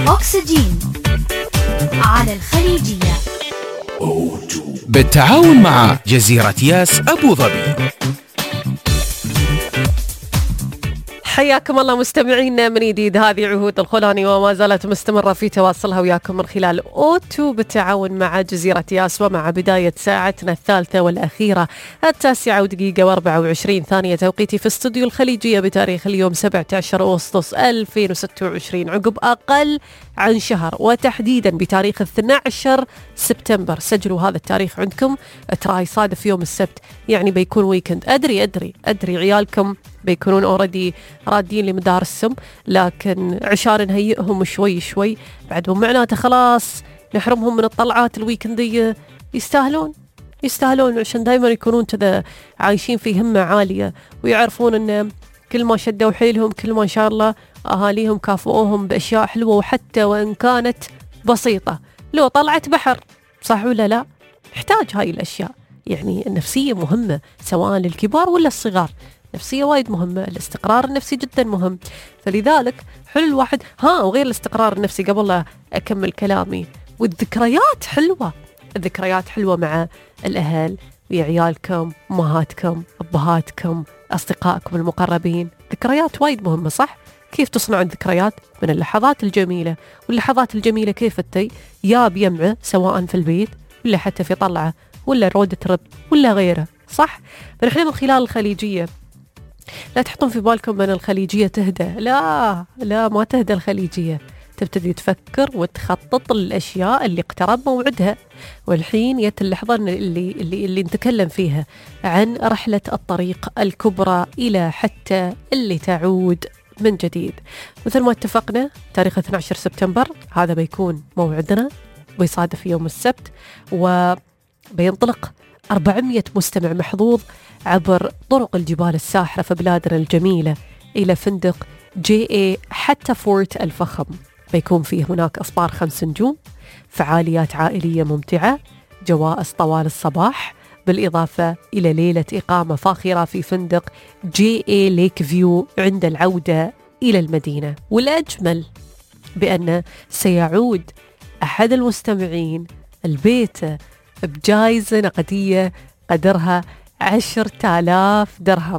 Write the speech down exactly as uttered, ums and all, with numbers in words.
أكسجين على الخليجية بالتعاون مع جزيرة ياس أبو ظبي. حياكم الله مستمعينا من جديد. هذه عهود الخولاني وما زالت مستمرة في تواصلها وياكم من خلال أوتو بالتعاون مع جزيرة ياس، ومع بداية ساعتنا الثالثة والأخيرة التاسعة ودقيقة وأربعة وعشرين ثانية توقيتي في استوديو الخليجية بتاريخ اليوم سبعة عشر أغسطس ألفين وستة وعشرين، عقب أقل عن شهر وتحديدا بتاريخ اثني عشر سبتمبر. سجلوا هذا التاريخ عندكم، ترى يصادف يوم السبت، يعني بيكون ويكند. أدري أدري أدري عيالكم بيكونون أوردي رادين لمدارسهم، لكن عشان نهيئهم شوي شوي بعد، معناته خلاص نحرمهم من الطلعات الويكندية. يستاهلون يستاهلون عشان دايما يكونون كذا عايشين في همة عالية، ويعرفون أن كل ما شدوا حيلهم كل ما إن شاء الله أهاليهم كافؤوهم بأشياء حلوة، وحتى وإن كانت بسيطة. لو طلعت بحر، صح ولا لا؟ نحتاج هاي الأشياء. يعني النفسية مهمة سواء للكبار ولا الصغار، نفسية وايد مهمة، الاستقرار النفسي جدا مهم. فلذلك حلو الواحد ها. وغير الاستقرار النفسي، قبل لا أكمل كلامي، والذكريات حلوة. الذكريات حلوة مع الأهل، ويا عيالكم، أمهاتكم، أبهاتكم، أصدقائكم المقربين. ذكريات وايد مهمة، صح؟ كيف تصنع الذكريات؟ من اللحظات الجميلة. واللحظات الجميلة كيف تي يا بيمعة، سواء في البيت ولا حتى في طلعة ولا رود ترب ولا غيره، صح؟ فنحن من خلال الخليجية، لا تحطون في بالكم أن الخليجية تهدى، لا لا ما تهدى الخليجية. تبتدي تفكر وتخطط للأشياء اللي اقترب موعدها. والحين يت اللحظة اللي, اللي, اللي نتكلم فيها عن رحلة الطريق الكبرى إلى حتى اللي تعود من جديد. مثل ما اتفقنا تاريخ اثني عشر سبتمبر هذا بيكون موعدنا، بيصادف يوم السبت، وبينطلق أربعمية مستمع محظوظ عبر طرق الجبال الساحرة في بلادنا الجميلة إلى فندق جي اي حتى فورت الفخم. بيكون فيه هناك أسطار خمس نجوم، فعاليات عائلية ممتعة، جوائز طوال الصباح، بالإضافة إلى ليلة إقامة فاخرة في فندق جي اي ليك فيو عند العودة إلى المدينة. والأجمل بأن سيعود أحد المستمعين البيت بجائزة نقدية قدرها عشرة آلاف درهم.